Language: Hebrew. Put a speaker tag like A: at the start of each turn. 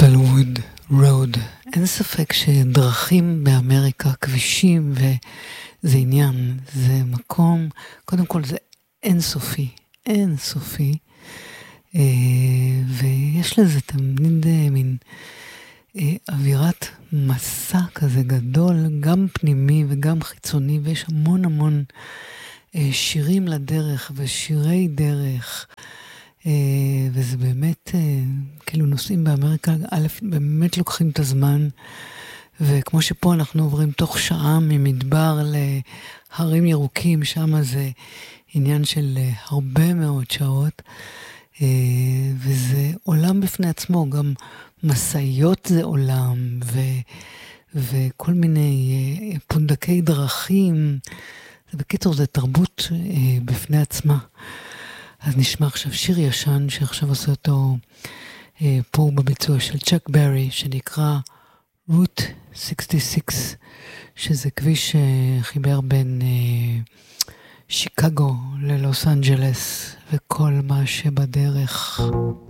A: מפלווד רוד. אין ספק שדרכים באמריקה, כבישים, וזה עניין, זה מקום, קודם כל זה אינסופי, אינסופי, ויש לזה תמיד מין אווירת מסע כזה גדול, גם פנימי וגם חיצוני, ויש המון המון שירים לדרך ושירי דרך, וזה באמת, כאילו נוסעים באמריקה, א', באמת לוקחים את הזמן, וכמו שפה אנחנו עוברים תוך שעה ממדבר להרים ירוקים, שם זה עניין של הרבה מאוד שעות, וזה עולם בפני עצמו, גם מסעיות זה עולם, וכל מיני פונדקי דרכים, בקיצור זה תרבות בפני עצמה. אז נשמע עכשיו שיר ישן שעכשיו עושה אותו פה בביצוע של צ'אק ברי, שנקרא רוט 66, שזה כביש חיבר בין שיקגו ללוס אנג'לס וכל מה שבדרך.